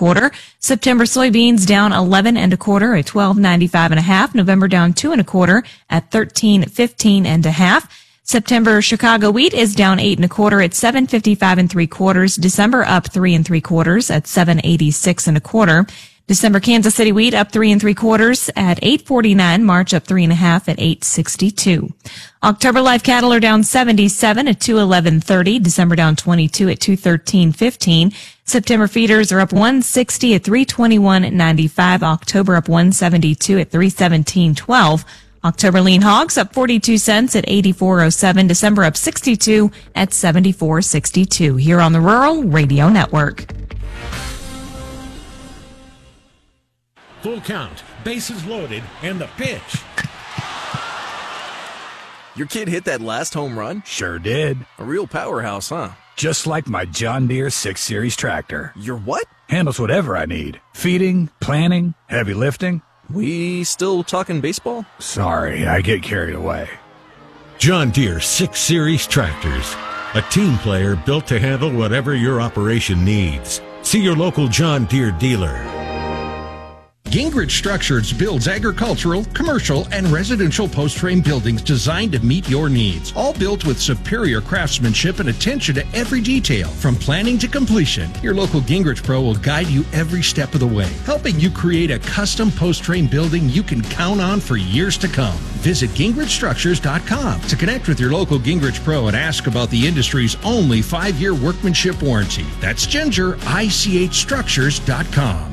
quarter. September soybeans down 11 and a quarter at 12.95 and a half. November down 2 and a quarter at 13.15 and a half. September Chicago wheat is down 8 and a quarter at 7.55 and 3/4. December up 3 and 3/4 at 7.86 and a quarter. December Kansas City wheat up 3 and 3/4 at 8.49. March up 3 and a half at 8.62. October live cattle are down 77 at 211.30. December down 22 at 213.15. September feeders are up 160 at 321.95. October up 172 at 317.12. October lean hogs up 42 cents at 84.07. December up 62 at 74.62. Here on the Rural Radio Network. Full count, bases loaded, and the pitch. Your kid hit that last home run? Sure did. A real powerhouse, huh? Just like my John Deere 6 Series tractor. Your what? Handles whatever I need. Feeding, planting, heavy lifting. We still talking baseball? Sorry, I get carried away. John Deere 6 Series tractors. A team player built to handle whatever your operation needs. See your local John Deere dealer. Gingrich Structures builds agricultural, commercial, and residential post-frame buildings designed to meet your needs. All built with superior craftsmanship and attention to every detail. From planning to completion, your local Gingrich Pro will guide you every step of the way, helping you create a custom post-frame building you can count on for years to come. Visit GingrichStructures.com to connect with your local Gingrich Pro and ask about the industry's only 5-year workmanship warranty. That's GingerICHStructures.com.